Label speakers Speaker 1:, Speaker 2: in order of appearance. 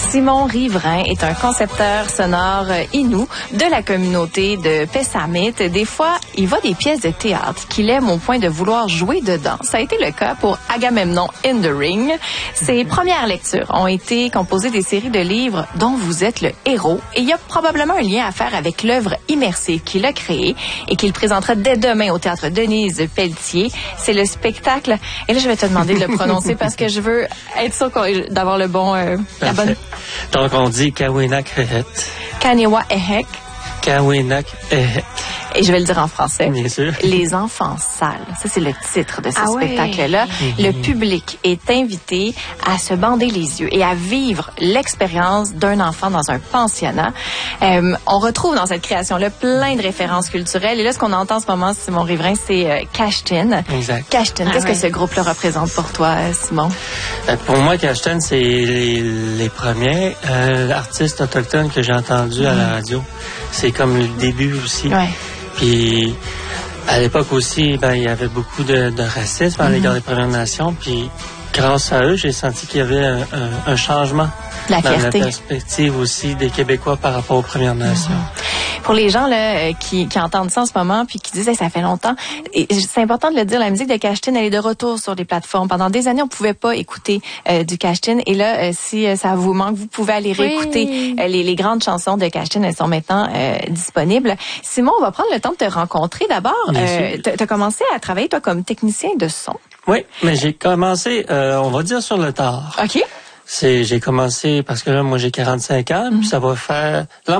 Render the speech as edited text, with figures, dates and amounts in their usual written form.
Speaker 1: Simon Riverain est un concepteur sonore inou de la communauté de Pessamit. Des fois, il voit des pièces de théâtre qu'il aime au point de vouloir jouer dedans. Ça a été le cas pour Agamemnon in the Ring. Ses premières lectures ont été composées des séries de livres dont vous êtes le héros. Et il y a probablement un lien à faire avec l'œuvre immersive qu'il a créée et qu'il présentera dès demain au Théâtre Denise Pelletier. C'est le spectacle... Et là, je vais te demander de le prononcer parce que je veux être sûre d'avoir le bon... la bonne...
Speaker 2: Donc, on dit Kawinak Ehet.
Speaker 1: Kanewa Ehek.
Speaker 2: Kawinak Ehet.
Speaker 1: Et je vais le dire en français.
Speaker 2: Bien sûr.
Speaker 1: Les enfants sales. Ça, c'est le titre de ce spectacle-là. Le public est invité à se bander les yeux et à vivre l'expérience d'un enfant dans un pensionnat. On retrouve dans cette création-là plein de références culturelles. Et là, ce qu'on entend en ce moment, Simon Riverain, c'est Kashtin.
Speaker 2: Exact.
Speaker 1: Kashtin, qu'est-ce que ce groupe-là représente pour toi, Simon?
Speaker 2: Pour moi, Kashtin, c'est les premiers artistes autochtones que j'ai entendus à la radio. C'est comme le début aussi.
Speaker 1: Ouais.
Speaker 2: Puis, à l'époque aussi, il y avait beaucoup de racisme à l'égard des Premières Nations. Puis, grâce à eux, j'ai senti qu'il y avait un changement
Speaker 1: la
Speaker 2: dans
Speaker 1: fierté.
Speaker 2: la perspective aussi des Québécois par rapport aux Premières Nations.
Speaker 1: Pour les gens là qui entendent ça en ce moment puis qui disent hey, ça fait longtemps, et c'est important de le dire, la musique de Kashtin elle est de retour sur les plateformes. Pendant des années on pouvait pas écouter du Kashtin et là si ça vous manque vous pouvez aller réécouter les grandes chansons de Kashtin, elles sont maintenant disponibles. Simon, on va prendre le temps de te rencontrer. D'abord, t'as commencé à travailler toi comme technicien de son.
Speaker 2: Oui, mais j'ai commencé on va dire sur le tard.
Speaker 1: OK.
Speaker 2: J'ai commencé parce que là moi j'ai 45 ans, puis ça va faire